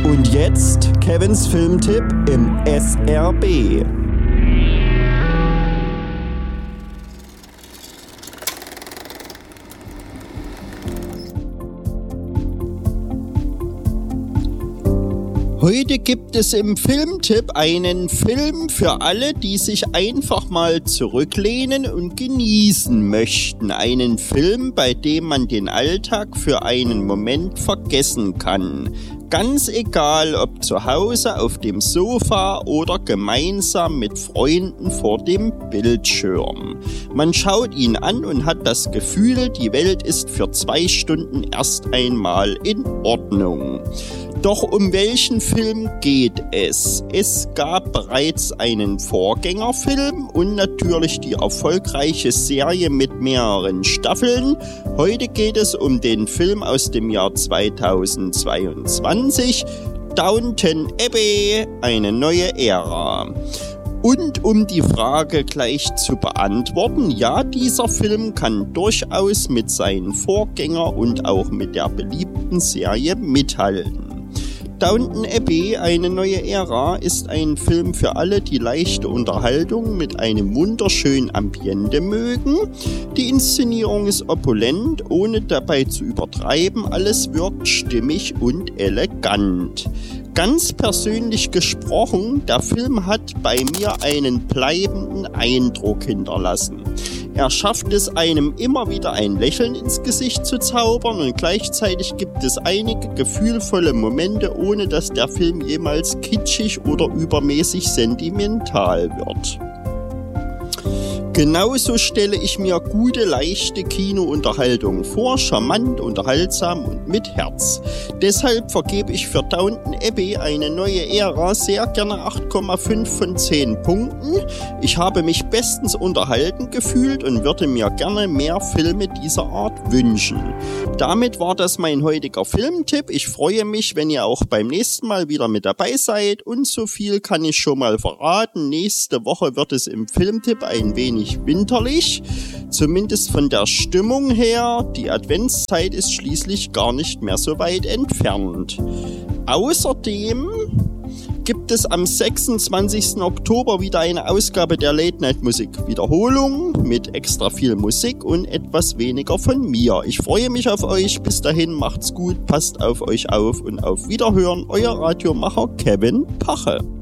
Und jetzt Kevins Filmtipp im SRB. Heute gibt es im Filmtipp einen Film für alle, die sich einfach mal zurücklehnen und genießen möchten. Einen Film, bei dem man den Alltag für einen Moment vergessen kann. Ganz egal, ob zu Hause auf dem Sofa oder gemeinsam mit Freunden vor dem Bildschirm. Man schaut ihn an und hat das Gefühl, die Welt ist für 2 Stunden erst einmal in Ordnung. Doch um welchen Film geht es? Es gab bereits einen Vorgängerfilm und natürlich die erfolgreiche Serie mit mehreren Staffeln. Heute geht es um den Film aus dem Jahr 2022, Downton Abbey, eine neue Ära. Und um die Frage gleich zu beantworten, ja, dieser Film kann durchaus mit seinen Vorgängern und auch mit der beliebten Serie mithalten. Downton Abbey, eine neue Ära, ist ein Film für alle, die leichte Unterhaltung mit einem wunderschönen Ambiente mögen. Die Inszenierung ist opulent, ohne dabei zu übertreiben. Alles wirkt stimmig und elegant. Ganz persönlich gesprochen, der Film hat bei mir einen bleibenden Eindruck hinterlassen. Er schafft es einem immer wieder ein Lächeln ins Gesicht zu zaubern und gleichzeitig gibt es einige gefühlvolle Momente, ohne dass der Film jemals kitschig oder übermäßig sentimental wird. Genauso stelle ich mir gute, leichte Kinounterhaltung vor, charmant, unterhaltsam und mit Herz. Deshalb vergebe ich für Downton Abbey, eine neue Ära, sehr gerne 8,5 von 10 Punkten. Ich habe mich bestens unterhalten gefühlt und würde mir gerne mehr Filme dieser Art wünschen. Damit war das mein heutiger Filmtipp. Ich freue mich, wenn ihr auch beim nächsten Mal wieder mit dabei seid. Und so viel kann ich schon mal verraten. Nächste Woche wird es im Filmtipp ein wenig winterlich, zumindest von der Stimmung her. Die Adventszeit ist schließlich gar nicht mehr so weit entfernt. Außerdem gibt es am 26. Oktober wieder eine Ausgabe der Late Night Musik Wiederholung mit extra viel Musik und etwas weniger von mir. Ich freue mich auf euch. Bis dahin, macht's gut, passt auf euch auf und auf Wiederhören. Euer Radiomacher Kevin Pache.